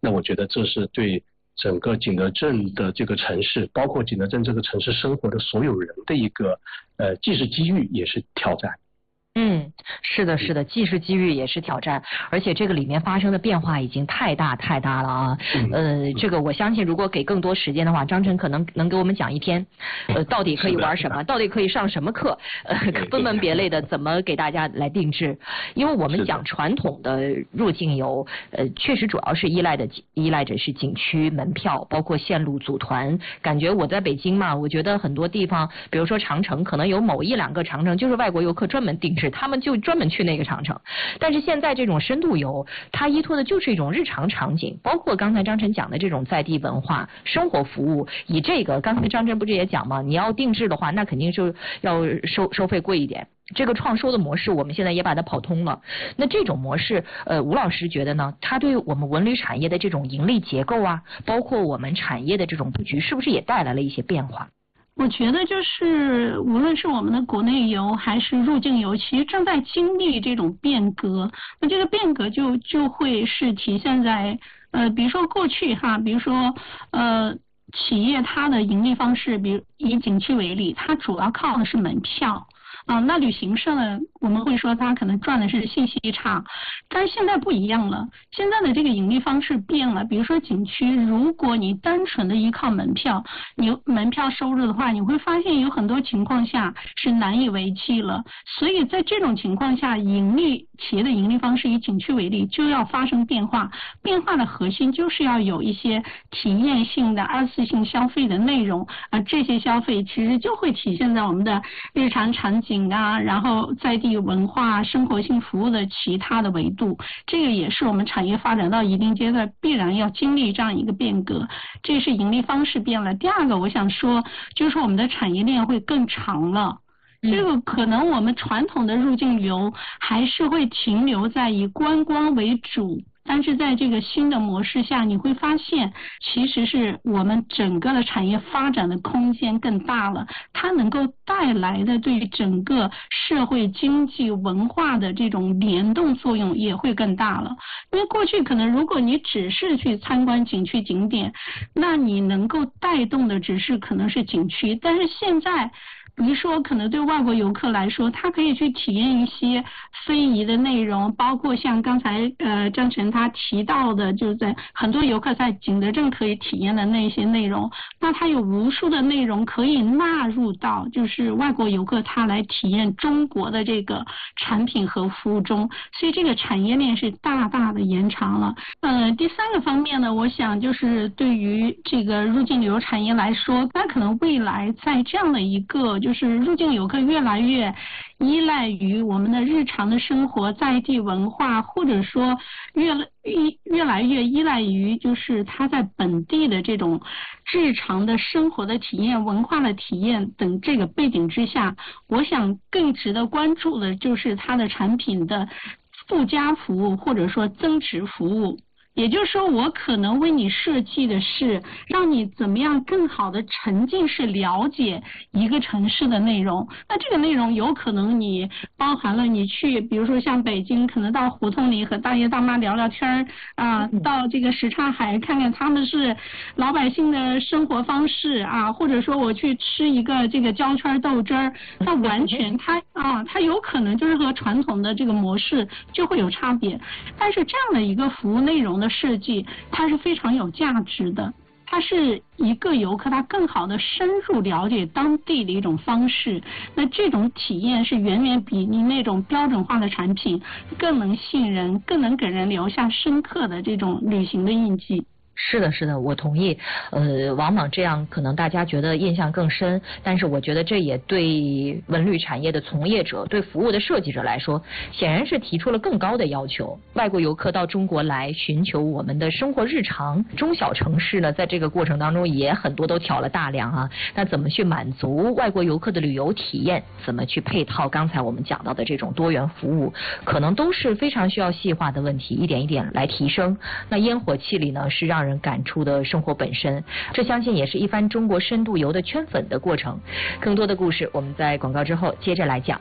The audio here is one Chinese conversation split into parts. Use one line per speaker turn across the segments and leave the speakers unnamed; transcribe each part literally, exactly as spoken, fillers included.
那我觉得这是对整个景德镇的这个城市，包括景德镇这个城市生活的所有人的一个呃，既是机遇也是挑战。
嗯，是的，是的，既是机遇也是挑战，而且这个里面发生的变化已经太大太大了啊。呃，这个我相信，如果给更多时间的话，张晨可能能给我们讲一天，呃，到底可以玩什么，到底可以上什么课，呃，分门别类的怎么给大家来定制。因为我们讲传统的入境游，呃，确实主要是依赖的依赖着是景区门票，包括线路组团。感觉我在北京嘛，我觉得很多地方，比如说长城，可能有某一两个长城就是外国游客专门定制。他们就专门去那个长城，但是现在这种深度游，它依托的就是一种日常场景，包括刚才张晨讲的这种在地文化、生活服务。以这个，刚才张晨不是也讲吗？你要定制的话，那肯定是要收收费贵一点。这个创收的模式，我们现在也把它跑通了。那这种模式，呃，吴老师觉得呢？它对我们文旅产业的这种盈利结构啊，包括我们产业的这种布局，是不是也带来了一些变化？
我觉得就是无论是我们的国内游还是入境游，其实正在经历这种变革。那这个变革就就会是体现在呃，比如说过去哈，比如说呃，企业它的盈利方式，比如以景区为例，它主要靠的是门票。啊，那旅行社呢，我们会说它可能赚的是信息差，但是现在不一样了，现在的这个盈利方式变了。比如说景区，如果你单纯的依靠门票，你门票收入的话，你会发现有很多情况下是难以为继了。所以在这种情况下，盈利企业的盈利方式以景区为例，就要发生变化。变化的核心就是要有一些体验性的二次性消费的内容，而这些消费其实就会体现在我们的日常场景啊，然后在地文化、生活性服务的其他的维度，这个也是我们产业发展到一定阶段必然要经历这样一个变革。这是盈利方式变了。第二个，我想说，就是我们的产业链会更长了。这个可能我们传统的入境游还是会停留在以观光为主。但是在这个新的模式下，你会发现其实是我们整个的产业发展的空间更大了，它能够带来的对于整个社会经济文化的这种联动作用也会更大了。因为过去可能如果你只是去参观景区景点，那你能够带动的只是可能是景区，但是现在比如说可能对外国游客来说，他可以去体验一些非遗的内容，包括像刚才呃张晨他提到的，就是在很多游客在景德镇可以体验的那些内容，那他有无数的内容可以纳入到就是外国游客他来体验中国的这个产品和服务中，所以这个产业链是大大的延长了。呃，第三个方面呢，我想就是对于这个入境旅游产业来说，那可能未来在这样的一个就是入境游客越来越依赖于我们的日常的生活在地文化，或者说越越越来越依赖于就是他在本地的这种日常的生活的体验、文化的体验等这个背景之下，我想更值得关注的就是它的产品的附加服务或者说增值服务。也就是说，我可能为你设计的是让你怎么样更好的沉浸式了解一个城市的内容。那这个内容有可能你包含了你去，比如说像北京，可能到胡同里和大爷大妈聊聊天啊，到这个什刹海看看他们是老百姓的生活方式啊，或者说我去吃一个这个焦圈豆汁儿，那完全它啊，它有可能就是和传统的这个模式就会有差别。但是这样的一个服务内容的设计，它是非常有价值的，它是一个游客他更好的深入了解当地的一种方式。那这种体验是远远比你那种标准化的产品更能吸引人，更能给人留下深刻的这种旅行的印记。
是的，是的，我同意。呃，往往这样可能大家觉得印象更深，但是我觉得这也对文旅产业的从业者、对服务的设计者来说，显然是提出了更高的要求。外国游客到中国来寻求我们的生活日常，中小城市呢，在这个过程当中也很多都挑了大梁啊。那怎么去满足外国游客的旅游体验？怎么去配套刚才我们讲到的这种多元服务？可能都是非常需要细化的问题，一点一点来提升。那烟火气里呢，是让人感触的生活本身，这相信也是一番中国深度游的圈粉的过程。更多的故事我们在广告之后接着来讲。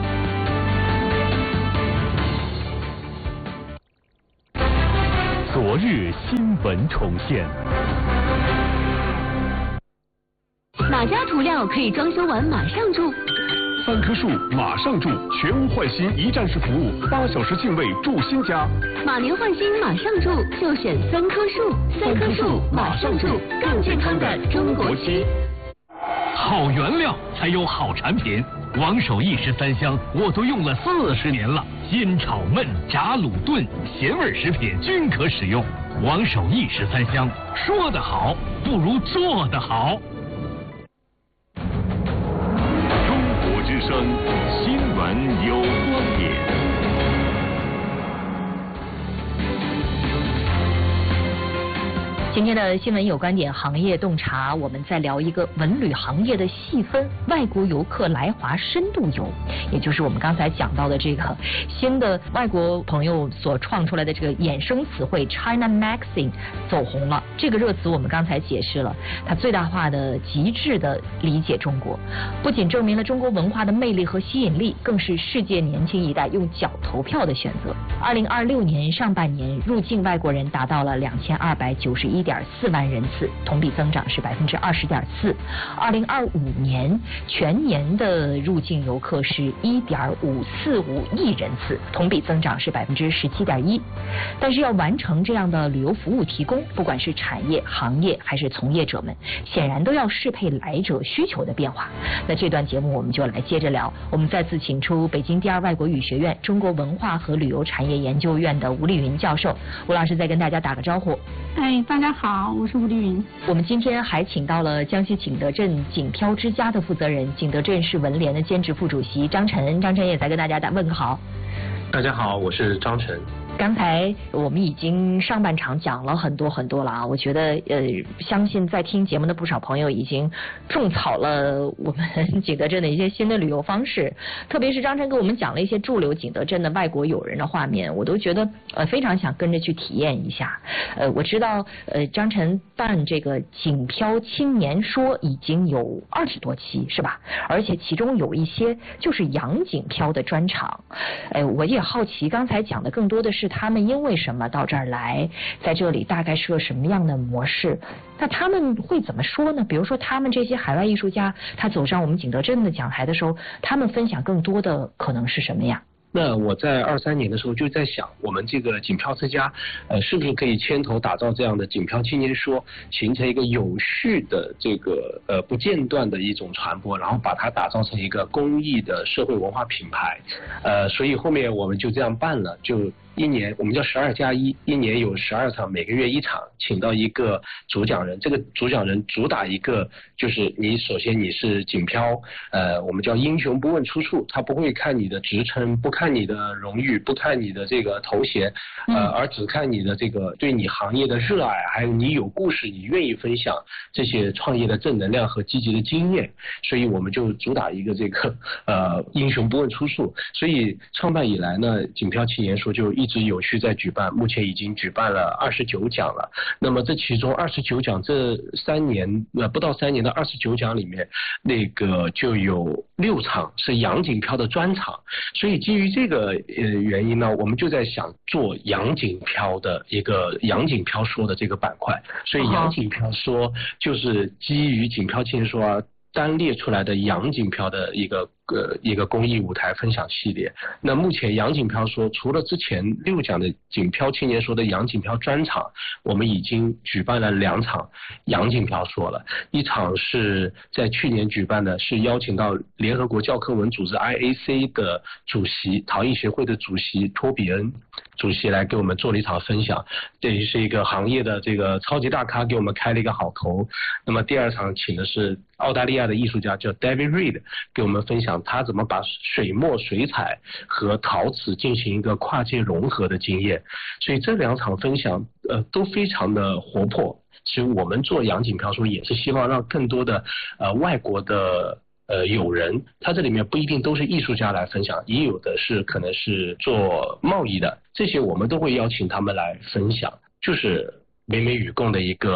锁日新闻重现。
哪家涂料可以装修完马上住？
三棵树马上住，全屋换新一站式服务，八小时净位住新家。
马年换新马上住，就选三棵树。三棵树马上住，更健康的中国区。
好原料才有好产品，王守义十三香我都用了四十年了，煎炒焖炸卤炖咸味食品均可使用。王守义十三香，说得好不如做得好。
中国之声新闻有观点。
今天的新闻有观点行业洞察，我们在聊一个文旅行业的细分，外国游客来华深度游，也就是我们刚才讲到的这个新的外国朋友所创出来的这个衍生词汇 China Maxing 走红了。这个热词我们刚才解释了，它最大化的极致的理解中国，不仅证明了中国文化的魅力和吸引力，更是世界年轻一代用脚投票的选择。二零二六年上半年入境外国人达到了两千二百九十一点四万人次，同比增长是百分之二十点四。二零二五年全年的入境游客是一点五四五亿人次，同比增长是百分之十七点一。但是要完成这样的旅游服务提供，不管是产业、行业还是从业者们，显然都要适配来者需求的变化。那这段节目我们就来接着聊。我们再次请出北京第二外国语学院中国文化和旅游产业研究院的吴丽云教授。吴老师再跟大家打个招呼。
哎，大家好，我是吴丽云。
我们今天还请到了江西景德镇景漂之家的负责人，景德镇市文联的兼职副主席张晨。张晨也在跟大家打问个好。
大家好，我是张晨。
刚才我们已经上半场讲了很多很多了啊，我觉得呃，相信在听节目的不少朋友已经种草了我们景德镇的一些新的旅游方式，特别是张晨给我们讲了一些驻留景德镇的外国友人的画面，我都觉得呃非常想跟着去体验一下。呃，我知道呃张晨办这个景漂青年说已经有二十多期是吧？而且其中有一些就是洋景漂的专场。呃，我也好奇，刚才讲的更多的是他们因为什么到这儿来，在这里大概是个什么样的模式？那他们会怎么说呢？比如说他们这些海外艺术家，他走上我们景德镇的讲台的时候，他们分享更多的可能是什么呀？
那我在二三年的时候就在想，我们这个景漂之家，呃，是不是可以牵头打造这样的景漂青年说，形成一个有序的这个呃不间断的一种传播，然后把它打造成一个公益的社会文化品牌，呃，所以后面我们就这样办了，就一年我们叫十二加一，一年有十二场，每个月一场，请到一个主讲人，这个主讲人主打一个就是你首先你是景漂，呃，我们叫英雄不问出处，他不会看你的职称，不看你的荣誉，不看你的这个头衔，呃，而只看你的这个对你行业的热爱，还有你有故事，你愿意分享这些创业的正能量和积极的经验，所以我们就主打一个这个呃英雄不问出处。所以创办以来呢，景漂青年说就一直有序在举办，目前已经举办了二十九讲了。那么这其中二十九讲这三年呃不到三年的二十九讲里面，那个就有六场是洋景漂的专场。所以基于这个呃原因呢，我们就在想做洋景漂的一个洋景漂说的这个板块。所以洋景漂说就是基于景漂青年说啊单列出来的洋景漂的一个呃一个公益舞台分享系列。那目前洋景漂说除了之前六讲的景漂青年说的洋景漂专场，我们已经举办了两场洋景漂说了。一场是在去年举办的，是邀请到联合国教科文组织 I A C 的主席，陶艺协会的主席托比恩主席来给我们做了一场分享，这也是一个行业的这个超级大咖给我们开了一个好头。那么第二场请的是澳大利亚的艺术家叫 David Reed 给我们分享他怎么把水墨水彩和陶瓷进行一个跨界融合的经验。所以这两场分享呃都非常的活泼。其实我们做洋景漂说也是希望让更多的呃外国的呃友人，他这里面不一定都是艺术家来分享，也有的是可能是做贸易的，这些我们都会邀请他们来分享，就是美美与共的一个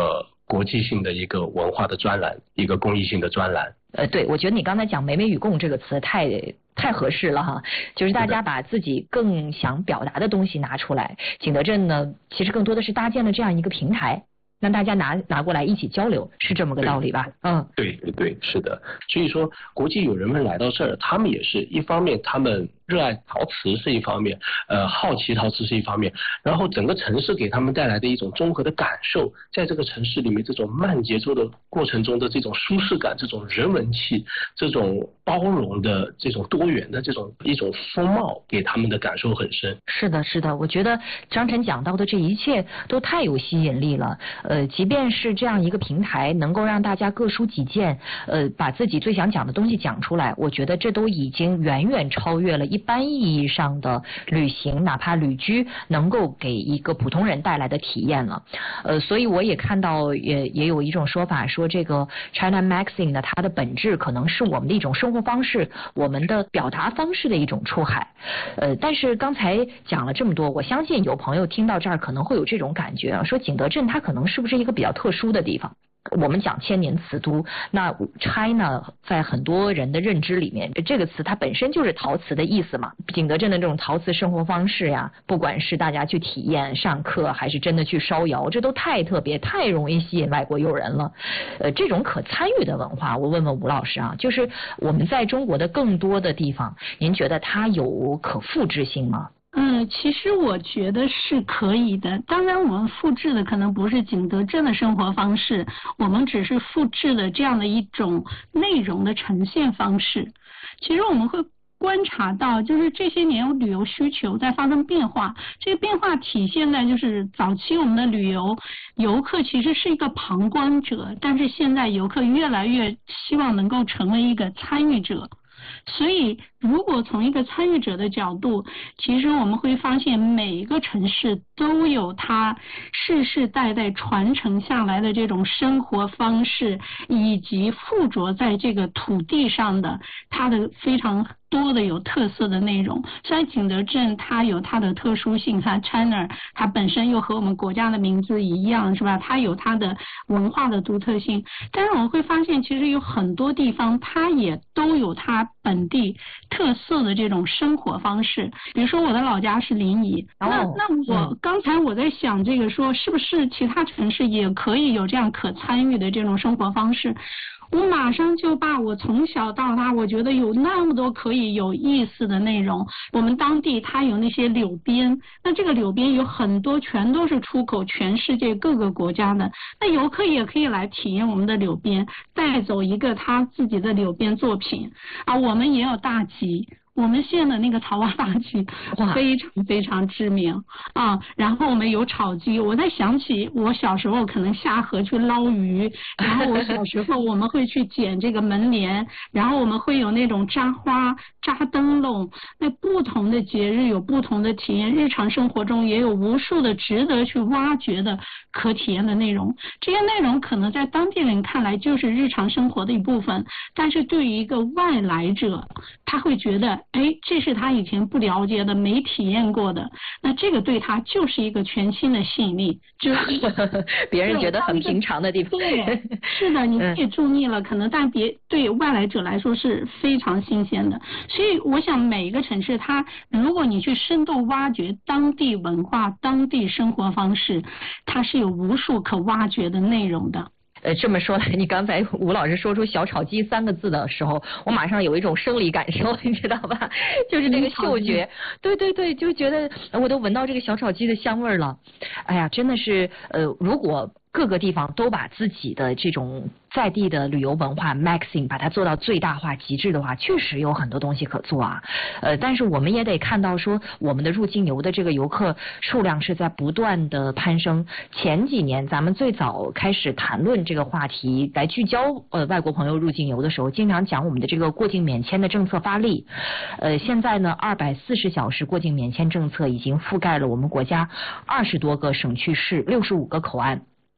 国际性的一个文化的专栏，一个公益性的专栏。
呃，对，我觉得你刚才讲美美与共这个词太太合适了哈，就是大家把自己更想表达的东西拿出来。景德镇呢，其实更多的是搭建了这样一个平台，让大家拿拿过来一起交流，是这么个道理吧？嗯，
对对对，是的。所以说，国际友人们来到这儿，他们也是一方面，他们热爱陶瓷是一方面，呃，好奇陶瓷是一方面，然后整个城市给他们带来的一种综合的感受，在这个城市里面这种慢节奏的过程中的这种舒适感，这种人文气，这种包容的这种多元的这种一种风貌，给他们的感受很深。
是的，是的，我觉得张晨讲到的这一切都太有吸引力了。呃，即便是这样一个平台，能够让大家各抒己见，呃，把自己最想讲的东西讲出来，我觉得这都已经远远超越了一般意义上的旅行，哪怕旅居能够给一个普通人带来的体验了。呃，所以我也看到也也有一种说法说，这个 China Magazine 呢，它的本质可能是我们的一种生活方式，我们的表达方式的一种出海。呃，但是刚才讲了这么多，我相信有朋友听到这儿可能会有这种感觉啊，说景德镇它可能是不是一个比较特殊的地方？我们讲千年瓷都，那 China 在很多人的认知里面，这个词它本身就是陶瓷的意思嘛。景德镇的这种陶瓷生活方式呀，不管是大家去体验、上课，还是真的去烧窑，这都太特别、太容易吸引外国友人了。呃，这种可参与的文化，我问问吴老师啊，就是我们在中国的更多的地方，您觉得它有可复制性吗？
嗯，其实我觉得是可以的。当然，我们复制的可能不是景德镇的生活方式，我们只是复制了这样的一种内容的呈现方式。其实我们会观察到，就是这些年旅游需求在发生变化，这个变化体现在就是早期我们的旅游游客其实是一个旁观者，但是现在游客越来越希望能够成为一个参与者。所以如果从一个参与者的角度，其实我们会发现每一个城市都有它世世代代传承下来的这种生活方式，以及附着在这个土地上的它的非常多的有特色的内容。虽然景德镇它有它的特殊性，它 China 它本身又和我们国家的名字一样，是吧？它有它的文化的独特性，但是我们会发现其实有很多地方它也都有它本地特色的这种生活方式。比如说我的老家是临沂，那那我刚才我在想这个说是不是其他城市也可以有这样可参与的这种生活方式，我马上就把我从小到大我觉得有那么多可以有意思的内容。我们当地它有那些柳边，那这个柳边有很多全都是出口全世界各个国家的，那游客也可以来体验我们的柳边，带走一个他自己的柳边作品啊。我们也有大集，我们县的那个草蛙大鸡非常非常知名啊，然后我们有炒鸡。我在想起我小时候可能下河去捞鱼，然后我小时候我们会去捡这个门帘，然后我们会有那种扎花扎灯笼。那不同的节日有不同的体验，日常生活中也有无数的值得去挖掘的可体验的内容。这些内容可能在当地人看来就是日常生活的一部分，但是对于一个外来者，他会觉得哎，这是他以前不了解的，没体验过的，那这个对他就是一个全新的吸引力，就是
别人觉得很平常的地方。
对，是的，你自己住腻了，可能但别对外来者来说是非常新鲜的。所以我想每一个城市，它如果你去深度挖掘当地文化、当地生活方式，它是有无数可挖掘的内容的。
呃，这么说来，你刚才吴老师说出小炒鸡三个字的时候，我马上有一种生理感受，你知道吧？就是这个嗅觉，对对对，就觉得我都闻到这个小炒鸡的香味了。哎呀，真的是，呃，如果各个地方都把自己的这种在地的旅游文化 maxing 把它做到最大化极致的话，确实有很多东西可做啊。呃，但是我们也得看到说，我们的入境游的这个游客数量是在不断的攀升。前几年咱们最早开始谈论这个话题，来聚焦呃外国朋友入境游的时候，经常讲我们的这个过境免签的政策发力。呃，现在呢，二百四十小时过境免签政策已经覆盖了我们国家二十多个省区市，六十五个口岸。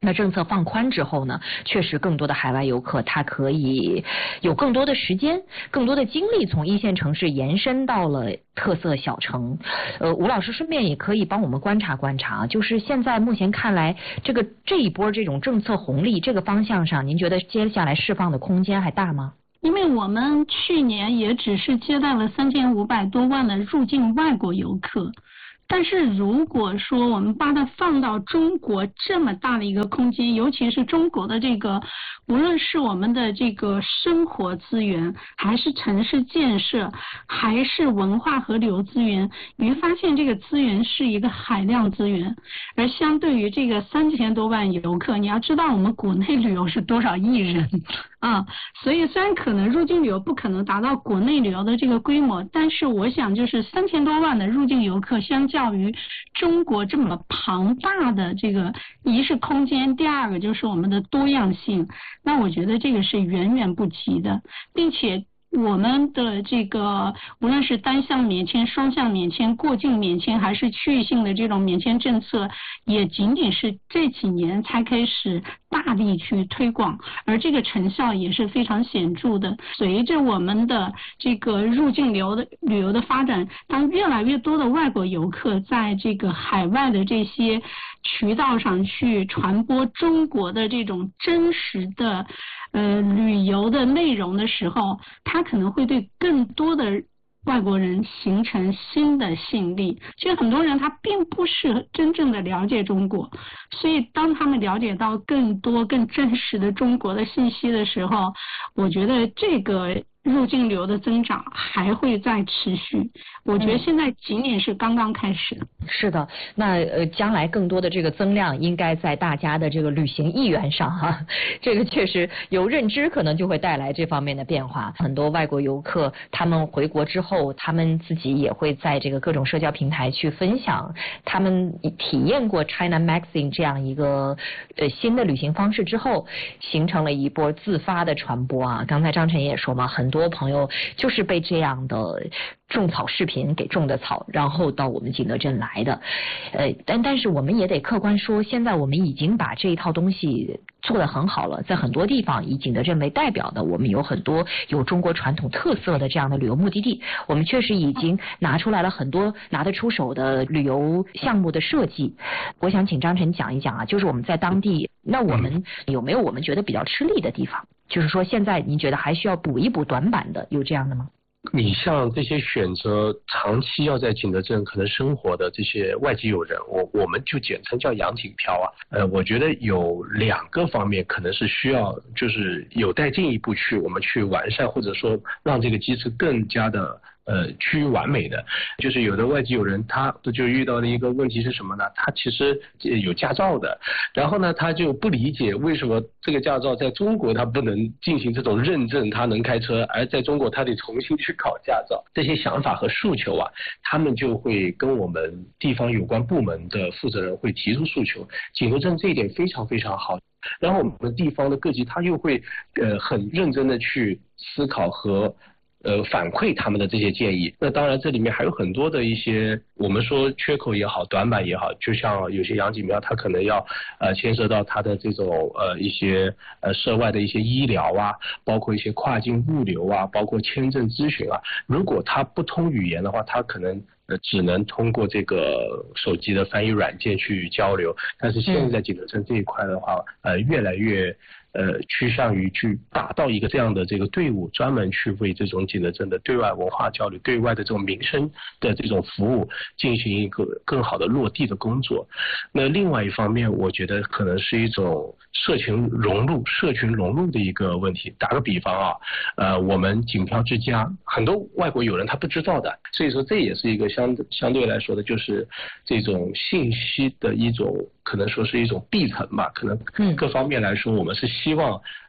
那政策放宽之后呢，确实更多的海外游客他可以有更多的时间、更多的精力从一线城市延伸到了特色小城。呃，吴老师顺便也可以帮我们观察观察，就是现在目前看来，这个这一波这种政策红利这个方向上，您觉得接下来释放的空间还大吗？
因为我们去年也只是接待了三千五百多万的入境外国游客。但是如果说我们把它放到中国这么大的一个空间，尤其是中国的这个，无论是我们的这个生活资源，还是城市建设，还是文化和旅游资源，你会发现这个资源是一个海量资源。而相对于这个三千多万游客，你要知道我们国内旅游是多少亿人啊，所以虽然可能入境旅游不可能达到国内旅游的这个规模，但是我想就是三千多万的入境游客，相较于中国这么庞大的这个，一是空间，第二个就是我们的多样性，那我觉得这个是远远不及的，并且我们的这个无论是单向免签、双向免签、过境免签，还是区域性的这种免签政策，也仅仅是这几年才开始大力去推广，而这个成效也是非常显著的。随着我们的这个入境流的旅游的发展，当越来越多的外国游客在这个海外的这些渠道上去传播中国的这种真实的呃旅游的内容的时候，它可能会对更多的外国人形成新的吸引力。其实很多人他并不是真正的了解中国，所以当他们了解到更多更真实的中国的信息的时候，我觉得这个入境旅游的增长还会再持续。我觉得现在仅仅是刚刚开始。
嗯、是的，那呃，将来更多的这个增量应该在大家的这个旅行意愿上哈，这个确实有认知，可能就会带来这方面的变化。很多外国游客他们回国之后，他们自己也会在这个各种社交平台去分享他们体验过 China Magazine 这样一个呃新的旅行方式之后，形成了一波自发的传播啊。刚才张晨也说嘛，很多朋友就是被这样的种草视频给种的草，然后到我们景德镇来的。呃，但但是我们也得客观说，现在我们已经把这一套东西做得很好了，在很多地方以景德镇为代表的，我们有很多有中国传统特色的这样的旅游目的地，我们确实已经拿出来了很多拿得出手的旅游项目的设计。我想请张晨讲一讲啊，就是我们在当地，那我们有没有我们觉得比较吃力的地方？就是说现在您觉得还需要补一补短板的，有这样的吗？
你像这些选择长期要在景德镇可能生活的这些外籍友人，我我们就简称叫洋景漂啊。呃，我觉得有两个方面可能是需要，就是有待进一步去我们去完善，或者说让这个机制更加的呃趋于完美的。就是有的外籍友人他就遇到的一个问题是什么呢？他其实有驾照的，然后呢他就不理解为什么这个驾照在中国他不能进行这种认证，他能开车，而在中国他得重新去考驾照。这些想法和诉求啊，他们就会跟我们地方有关部门的负责人会提出诉求。景德镇这一点非常非常好，然后我们地方的各级他又会呃很认真的去思考和呃，反馈他们的这些建议。那当然这里面还有很多的一些我们说缺口也好，短板也好，就像有些洋景庙它可能要呃牵涉到它的这种呃一些呃涉外的一些医疗啊，包括一些跨境物流啊，包括签证咨询啊，如果它不通语言的话，它可能呃只能通过这个手机的翻译软件去交流。但是现在景德镇这一块的话，呃越来越呃，趋向于去打造一个这样的这个队伍，专门去为这种景德镇的对外文化交流、对外的这种民生的这种服务进行一个更好的落地的工作。那另外一方面，我觉得可能是一种社群融入、社群融入的一个问题。打个比方啊，呃，我们景漂之家很多外国友人他不知道的，所以说这也是一个相相对来说的，就是这种信息的一种，可能说是一种壁层吧。可能各方面来说，我们是希望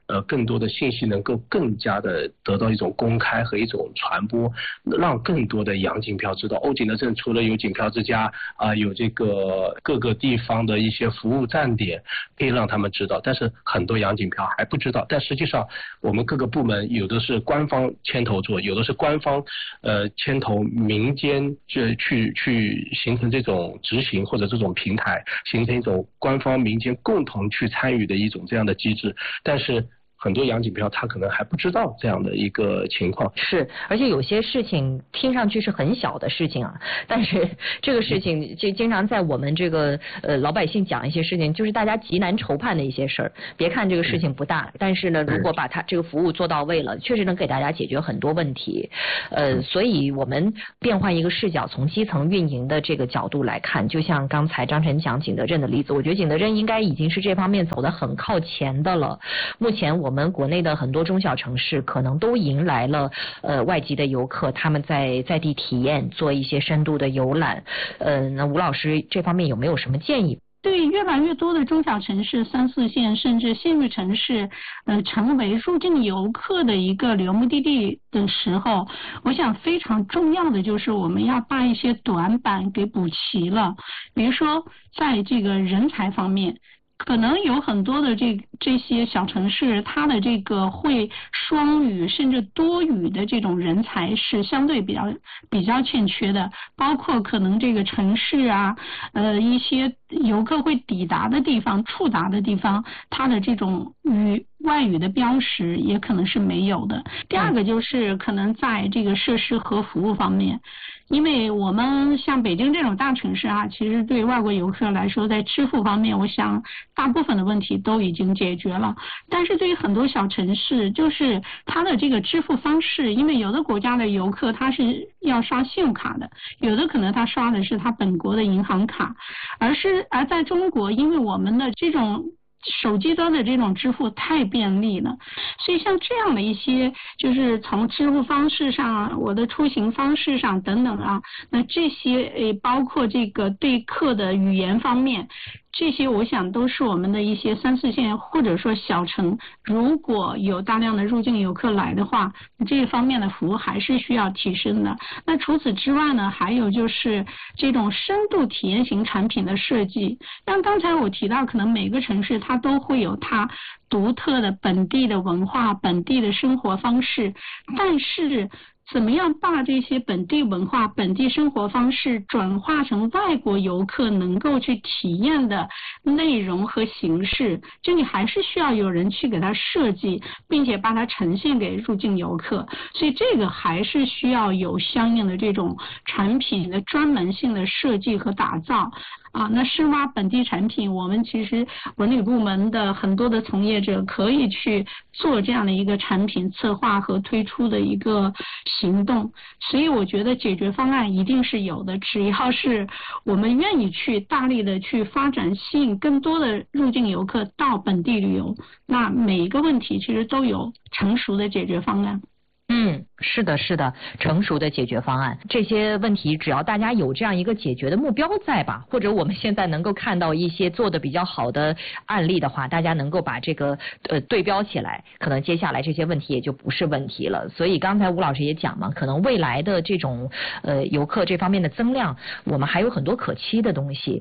呃更多的信息能够更加的得到一种公开和一种传播，让更多的洋警票知道欧景德镇除了有警票之家啊、呃，有这个各个地方的一些服务站点，可以让他们知道。但是很多洋警票还不知道，但实际上我们各个部门有的是官方牵头做，有的是官方呃牵头民间去去去形成这种执行或者这种平台，形成一种官方民间共同去参与的一种这样的机制，但是很多洋警票他可能还不知道这样的一个情况。
是，而且有些事情听上去是很小的事情啊，但是这个事情就经常在我们这个呃老百姓讲一些事情，就是大家极难筹判的一些事儿。别看这个事情不大，但是呢，如果把它这个服务做到位了，确实能给大家解决很多问题。呃，所以我们变换一个视角，从基层运营的这个角度来看，就像刚才张晨讲景德镇的例子，我觉得景德镇应该已经是这方面走得很靠前的了。目前我们我们国内的很多中小城市可能都迎来了呃外籍的游客，他们在在地体验，做一些深度的游览。呃，那吴老师这方面有没有什么建议？
对越来越多的中小城市、三四线甚至县域城市，呃，成为入境游客的一个旅游目的地的时候，我想非常重要的就是我们要把一些短板给补齐了。比如说，在这个人才方面。可能有很多的这这些小城市，它的这个会双语甚至多语的这种人才是相对比较比较欠缺的，包括可能这个城市啊，呃一些游客会抵达的地方、触达的地方，它的这种语外语的标识也可能是没有的。第二个就是可能在这个设施和服务方面。因为我们像北京这种大城市啊，其实对外国游客来说，在支付方面，我想大部分的问题都已经解决了。但是对于很多小城市，就是它的这个支付方式，因为有的国家的游客他是要刷信用卡的，有的可能他刷的是他本国的银行卡，而是而在中国，因为我们的这种手机端的这种支付太便利了，所以像这样的一些就是从支付方式上、我的出行方式上等等啊，那这些诶包括这个对客的语言方面，这些我想都是我们的一些三四线或者说小城，如果有大量的入境游客来的话，这一方面的服务还是需要提升的。那除此之外呢，还有就是这种深度体验型产品的设计。像刚才我提到，可能每个城市它都会有它独特的本地的文化、本地的生活方式，但是怎么样把这些本地文化、本地生活方式转化成外国游客能够去体验的内容和形式，这里还是需要有人去给它设计，并且把它呈现给入境游客。所以这个还是需要有相应的这种产品的专门性的设计和打造。啊，那深挖本地产品，我们其实文旅部门的很多的从业者可以去做这样的一个产品策划和推出的一个行动，所以我觉得解决方案一定是有的，只要是我们愿意去大力的去发展，吸引更多的入境游客到本地旅游，那每一个问题其实都有成熟的解决方案。
嗯，是的，是的，成熟的解决方案，这些问题只要大家有这样一个解决的目标在吧，或者我们现在能够看到一些做的比较好的案例的话，大家能够把这个呃对标起来，可能接下来这些问题也就不是问题了。所以刚才吴老师也讲嘛，可能未来的这种呃游客这方面的增量，我们还有很多可期的东西。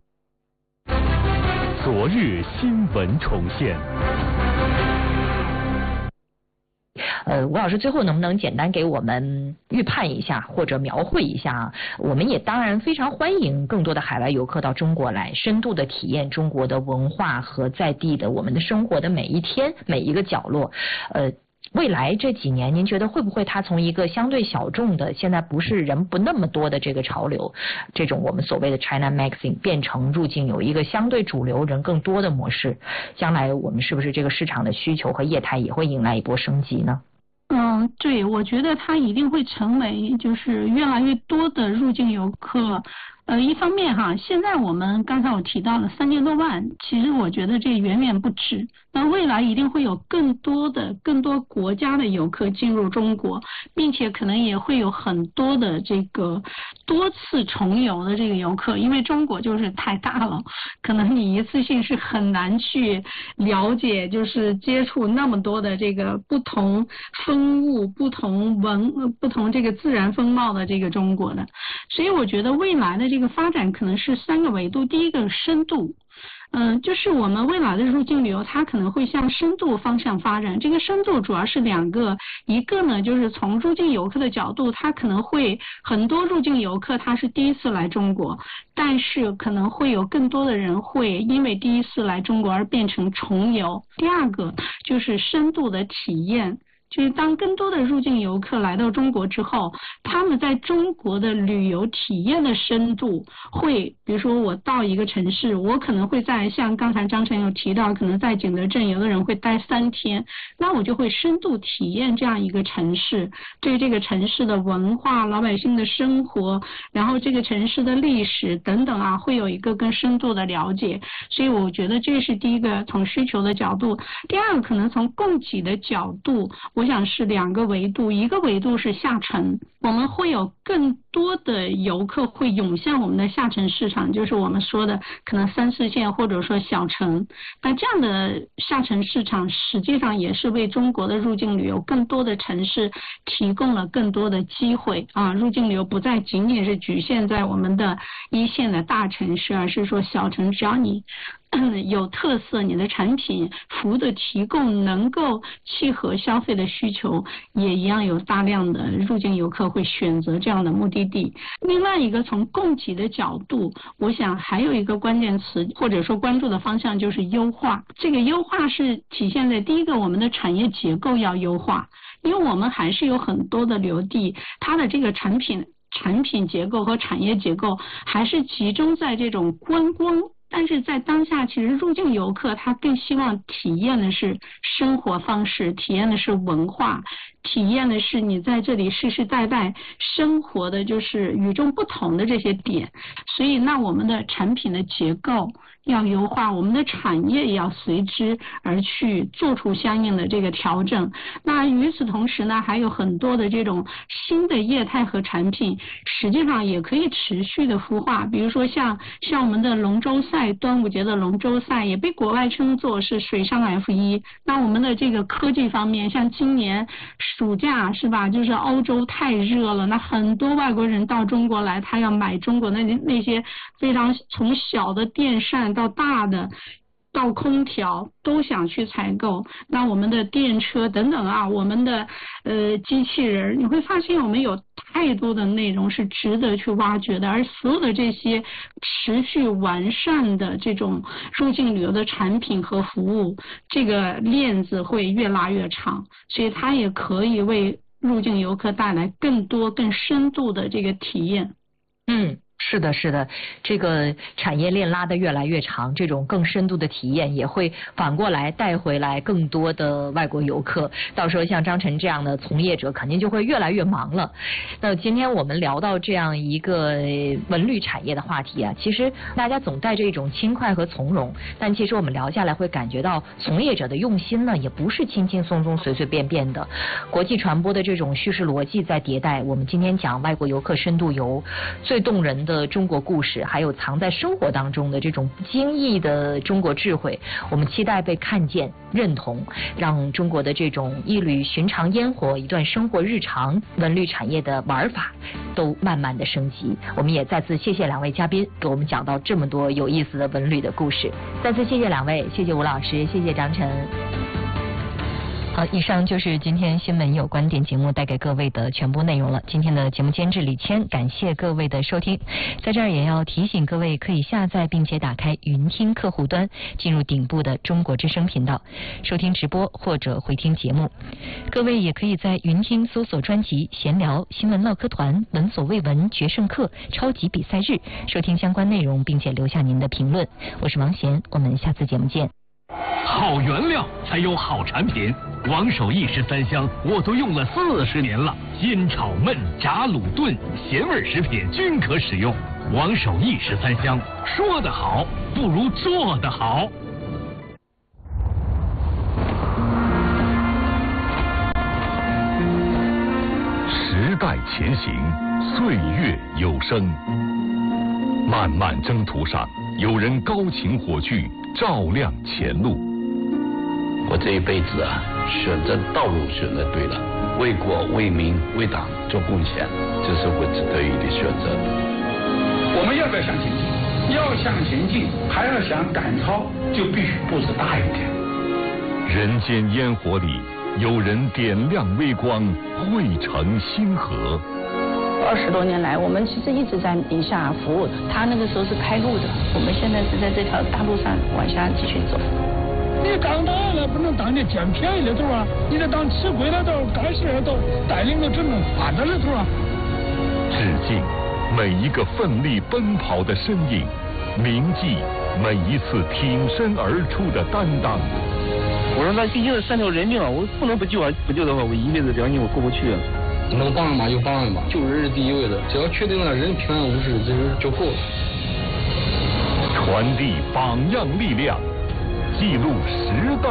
昨日新闻重现。
呃，吴老师最后能不能简单给我们预判一下或者描绘一下啊？我们也当然非常欢迎更多的海外游客到中国来，深度的体验中国的文化和在地的我们的生活的每一天每一个角落。呃，未来这几年您觉得会不会它从一个相对小众的，现在不是人不那么多的这个潮流，这种我们所谓的 China Magazine 变成入境有一个相对主流人更多的模式？将来我们是不是这个市场的需求和业态也会迎来一波升级呢？
嗯，对，我觉得它一定会成为就是越来越多的入境游客呃，一方面哈，现在我们刚才我提到了三千多万，其实我觉得这远远不止。那未来一定会有更多的、更多国家的游客进入中国，并且可能也会有很多的这个多次重游的这个游客，因为中国就是太大了，可能你一次性是很难去了解，就是接触那么多的这个不同风物、不同文、不同这个自然风貌的这个中国的。所以我觉得未来的这个发展可能是三个维度，第一个深度。嗯，就是我们未来的入境旅游，它可能会向深度方向发展。这个深度主要是两个，一个呢就是从入境游客的角度，它可能会很多入境游客他是第一次来中国，但是可能会有更多的人会因为第一次来中国而变成重游。第二个就是深度的体验。就是当更多的入境游客来到中国之后，他们在中国的旅游体验的深度会，比如说我到一个城市，我可能会在像刚才张晨有提到，可能在景德镇有的人会待三天，那我就会深度体验这样一个城市，对这个城市的文化、老百姓的生活，然后这个城市的历史等等啊，会有一个更深度的了解。所以我觉得这是第一个从需求的角度。第二个可能从供给的角度，我想是两个维度，一个维度是下沉，我们会有更多的游客会涌向我们的下沉市场，就是我们说的可能三四线或者说小城。那这样的下沉市场实际上也是为中国的入境旅游更多的城市提供了更多的机会啊！入境旅游不再仅仅是局限在我们的一线的大城市，而是说小城，只要你有特色，你的产品服务的提供能够契合消费的需求，也一样有大量的入境游客会选择这样的目的地。另外一个从供给的角度，我想还有一个关键词或者说关注的方向就是优化。这个优化是体现在第一个，我们的产业结构要优化，因为我们还是有很多的旅游地，它的这个产品产品结构和产业结构还是集中在这种观光。但是在当下，其实入境游客他更希望体验的是生活方式，体验的是文化，体验的是你在这里世世代代生活的就是与众不同的这些点。所以那我们的产品的结构要优化，我们的产业也要随之而去做出相应的这个调整。那与此同时呢，还有很多的这种新的业态和产品，实际上也可以持续的孵化。比如说像像我们的龙舟赛，端午节的龙舟赛也被国外称作是水上 F 一。那我们的这个科技方面，像今年暑假是吧，就是欧洲太热了，那很多外国人到中国来，他要买中国的那那些非常从小的电扇到大的到空调都想去采购。那我们的电车等等啊，我们的呃机器人，你会发现我们有太多的内容是值得去挖掘的，而所有的这些持续完善的这种入境旅游的产品和服务，这个链子会越拉越长，所以它也可以为入境游客带来更多更深度的这个体验。
嗯。是的，是的，这个产业链拉得越来越长，这种更深度的体验也会反过来带回来更多的外国游客。到时候像张晨这样的从业者肯定就会越来越忙了。那今天我们聊到这样一个文旅产业的话题啊，其实大家总带着一种轻快和从容，但其实我们聊下来会感觉到从业者的用心呢，也不是轻轻松松随随便便的。国际传播的这种叙事逻辑在迭代。我们今天讲外国游客深度游，最动人的中国故事，还有藏在生活当中的这种不经意的中国智慧，我们期待被看见、认同，让中国的这种一缕寻常烟火、一段生活日常、文旅产业的玩法都慢慢的升级。我们也再次谢谢两位嘉宾给我们讲到这么多有意思的文旅的故事，再次谢谢两位，谢谢吴老师，谢谢张晨。好，以上就是今天新闻有观点节目带给各位的全部内容了。今天的节目监制李谦，感谢各位的收听。在这儿也要提醒各位，可以下载并且打开云听客户端，进入顶部的中国之声频道，收听直播或者回听节目。各位也可以在云听搜索专辑闲聊、新闻唠嗑团、闻所未闻、决胜客、超级比赛日，收听相关内容，并且留下您的评论。我是王贤，我们下次节目见。
好原料才有好产品， 王守义十三香我都用了四十年了，煎炒焖炸卤炖咸味食品均可使用。王守义十三香，说得好不如做得好。
时代前行，岁月有声。漫漫征途上，有人高擎火炬，照亮前路。
我这一辈子啊，选择道路选择对了，为国为民为党做贡献，这是我值得意的选择。
我们要不要向前进？要向前进，还要想赶超，就必须步子大一点。
人间烟火里，有人点亮微光，汇成星河。
二十多年来，我们其实一直在宁夏服务。他那个时候是开路的，我们现在是在这条大路上往下继续走。
你当党了不能当你捡便宜的头啊，你得当吃亏的头、干事的头，带领着整个发展的头啊。
致敬每一个奋力奔跑的身影，铭记每一次挺身而出的担当。
我说那毕竟是三条人命啊，我不能不救啊！不救的话，我一辈子良心我过不去啊。
能帮人吧就帮人吧，救人是第一位的，只要确定了人平安无事，这就够了。
传递榜样力量，记录时代